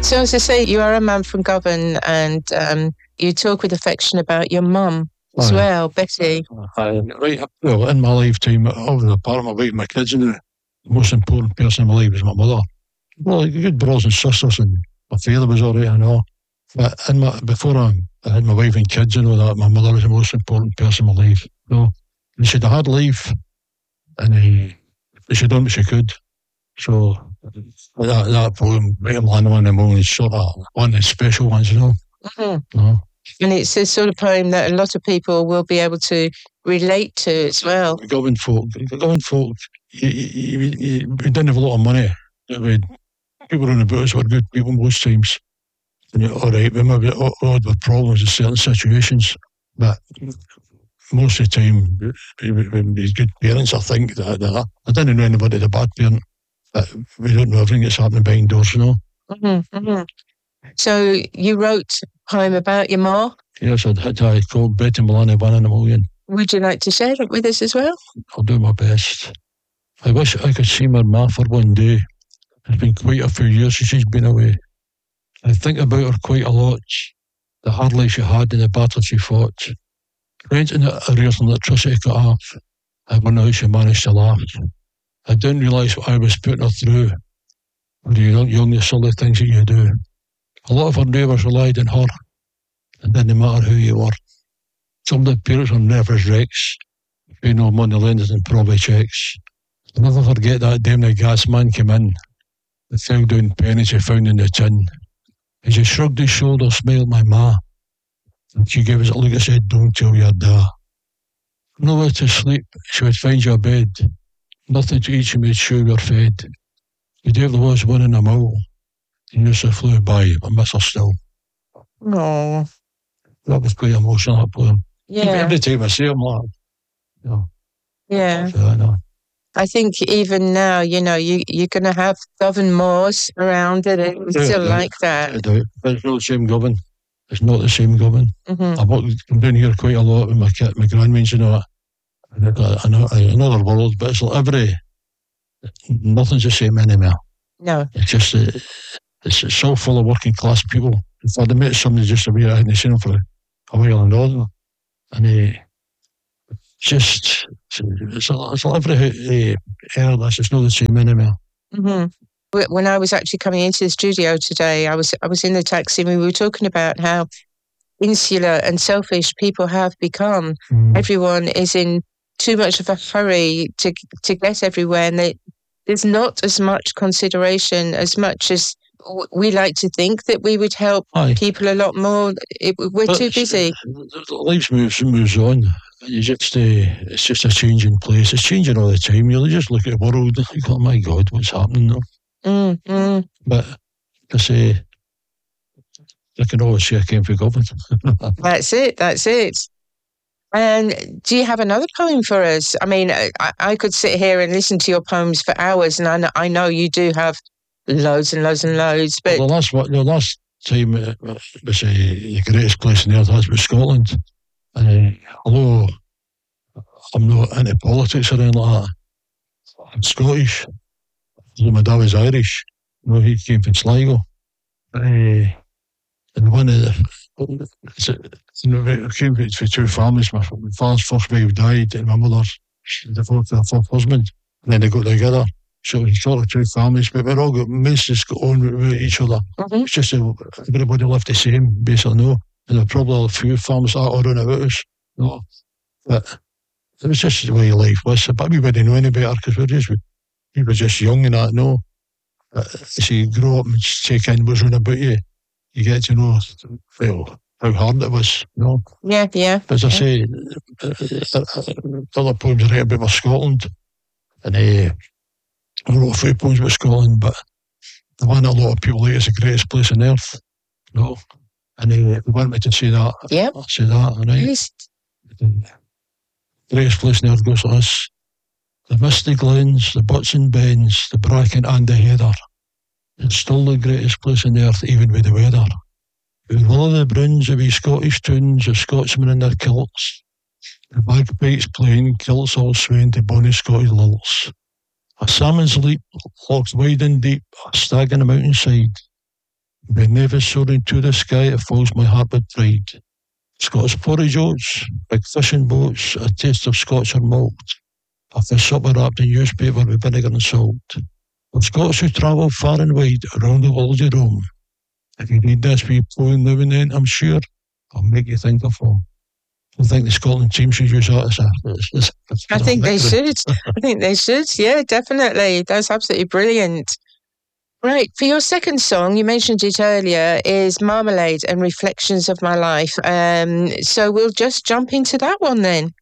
So as I say, you are a man from Govan, and you talk with affection about your mum as well, Betty. Well, in my lifetime, over the part of my wife, my kids, and the most important person in my life is my mother. Well, good brothers and sisters, and my father was all right, I know. But before I had my wife and kids and all that, my mother was the most important person in my life. So, and she had a hard life, and she done what she could. So that poem, right in line on the moon, is sort of one of the special ones, Mm-hmm. And it's the sort of poem that a lot of people will be able to relate to as well. Govan folk, we didn't have a lot of money. People on the boats were good people most times. And all right, we maybe odd with problems in certain situations, but most of the time, we good parents, I think. I didn't know anybody the bad parent, but we don't know everything that's happening behind doors, Mm-hmm, mm-hmm. So you wrote a poem about your ma? Yes, I called Betty Maloney 1 in a Million. Would you like to share it with us as well? I'll do my best. I wish I could see my ma for one day. It's been quite a few years since she's been away. I think about her quite a lot. The hard life she had and the battle she fought. Rent and the arrears and electricity cut off. I wonder how she managed to laugh. I didn't realise what I was putting her through. When you're young, the silly things that you do. A lot of her neighbours relied on her. It didn't matter who you were. Some of the parents were nervous wrecks. Money lenders and probably checks. I'll never forget that day when the gas man came in. The fell down pennies he found in the tin. As he shrugged his shoulders, smiled my ma. And she gave us a look and said, "Don't tell your da." Nowhere to sleep, she would find you a bed. Nothing to eat, she made sure you're fed. The devil was one in a mile. The news flew by, I miss her still. No. That was quite emotional, that poem. Yeah. Every time I see him, like, yeah. So I know. I think even now, you're going to have Govan Moors around it. It's still like that. It's not the same Govan. It's not the same Govan. Mm-hmm. I'm down here quite a lot with my grandmates, another world, but it's like nothing's the same anymore. No. It's just, it's so full of working class people. If I'd met somebody just a wee, I hadn't seen him for a while and all, and it's like every era, it's not the same anymore. Mm-hmm. When I was actually coming into the studio today, I was in the taxi and we were talking about how insular and selfish people have become. Everyone is in too much of a hurry to get everywhere, and there's not as much consideration as much as we like to think that we would help people a lot more. We're too busy. Life moves on. It's just a changing place. It's changing all the time. You just look at the world and think, "Oh my God, what's happening there?" But I say, I can always say I came for Govan. That's it. And do you have another poem for us? I mean, I could sit here and listen to your poems for hours, and I know you do have loads and loads and loads. But the last time it was the greatest place on earth, that was Scotland. Although I'm not into politics or anything like that, I'm Scottish. My dad was Irish. He came from Sligo. And one of it came for two families. My father's first wife died, and my mother's divorced her first husband. And then they got together. So it's sort of two families, but we're all got just got on with each other. Mm-hmm. It's just everybody lived the same, basically, no. And there were probably a few families that are around about us. No. But it was just the way life was. But we wouldn't know any better because we were just young and that, no. But as you grow up and take in what's around about you, you get to know how hard it was, no. Yeah. As I say, other poems I write about Scotland, and I wrote a few poems about Scotland, but the one a lot of people like is the greatest place on earth, no. And they want me to say that. Yeah. I'll say that, right? Please. The greatest place on earth goes like this: the misty glens, the butts and bends, the bracken and the heather. It's still the greatest place on earth, even with the weather. With all the brins, the wee Scottish tunes, the Scotsmen in their kilts, the bagpipes playing, kilts all swaying to bonny Scottish lilts. A salmon's leap, lochs wide and deep, a stag on the mountainside. Beneath soaring to the sky, it fills my heart with pride. Scottish porridge oats, big fishing boats, a taste of Scotch or malt. A fish supper wrapped in newspaper with vinegar and salt. For Scots who travel far and wide, around the world you roam. If you read this wee poem now and then, I'm sure I'll make you think of home. I think the Scotland team should use that as I think they should. I think they should. Yeah, definitely. That's absolutely brilliant. Right. For your second song, you mentioned it earlier, is Marmalade and Reflections of My Life. So we'll just jump into that one then.